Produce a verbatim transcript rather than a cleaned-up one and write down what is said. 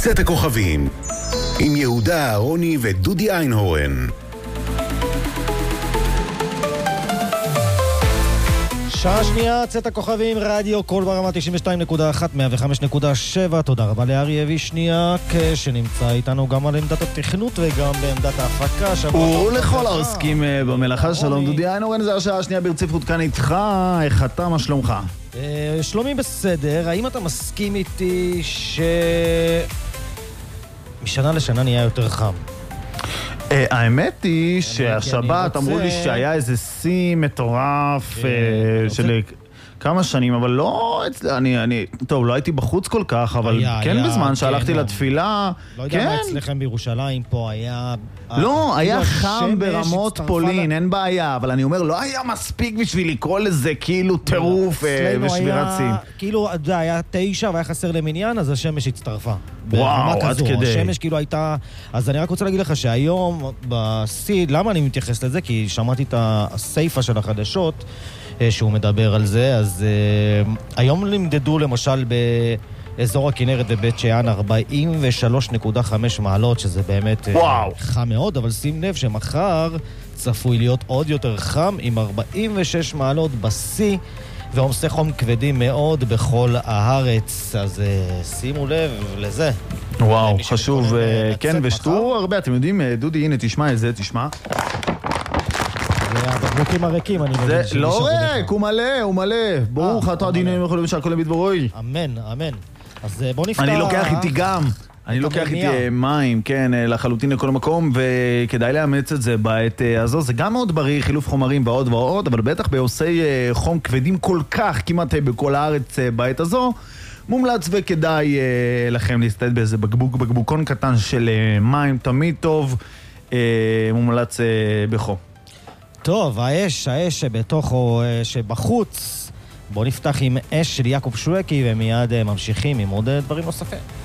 צאת הכוכבים עם יהודה אהרוני ודודי איינהורן. שעה שנייה, צאת הכוכבים, רדיו קול ברמה תשעים ושתיים נקודה אחת, מאה וחמש נקודה שבע. תודה רבה לאריה וישניאק שנמצא איתנו גם על עמדת התכנות וגם בעמדת ההפקה. ולכל העוסקים במלאכה, שלום דודי איינהורן, זה השעה השנייה ברציפות כאן איתך. איך אתה, מה שלומך? שלומי בסדר. האם אתה מסכים איתי שמשנה לשנה נהיה יותר חם? האמת היא שהשבת אמרו לי שהיה איזה שיא מטורף של כמה שנים, אבל לא, אני, אני, טוב, לא הייתי בחוץ כל כך, אבל כן בזמן שהלכתי לתפילה, לא יודע מה אצלכם בירושלים פה היה... לא, היה חם ברמות פולין, אין בעיה, אבל אני אומר, לא היה מספיק בשביל לקרוא לזה כאילו טירוף ושבירת שיאים. כאילו, זה היה תשע והיה חסר למניין, אז השמש הצטרפה. וואו, עד כדי. השמש כאילו הייתה... אז אני רק רוצה להגיד לך שהיום בסי, למה אני מתייחס לזה? כי שמעתי את הסייפה של החדשות, שהוא מדבר על זה, אז uh, היום למדדו למשל באזור הכנרת בבית שאן ארבעים ושלוש נקודה חמש מעלות, שזה באמת uh, חם מאוד, אבל שים לב שמחר צפוי להיות עוד יותר חם עם ארבעים ושש מעלות בסי, ועומסי חום כבדים מאוד בכל הארץ, אז uh, שימו לב לזה. וואו, חשוב, uh, כן, ושתו הרבה, אתם יודעים, דודי, הנה תשמע את זה, תשמע. הבקבוקים הריקים, אני מבין. זה לא ריק, הוא מלא, הוא מלא. ברוך אתה עדינים יכולים לשאר כל הביט ברוי. אמן, אמן. אז בוא נפתח... אני לוקח איתי גם. אני לוקח איתי מים, כן, לחלוטין לכל המקום, וכדאי לאמץ את זה בעת הזו. זה גם מאוד בריא, חילוף חומרים ועוד ועוד, אבל בטח בעושי חום כבדים כל כך, כמעט בכל הארץ בעת הזו, מומלץ וכדאי לכם להסתעד באיזה בקבוק, בקבוקון קטן של מים, תמיד טוב, מומלץ בחום. טוב, האש, האש שבתוך או שבחוץ. בואו נפתח עם אש של יעקב שווקי ומיד ממשיכים עם עוד דברים נוספים.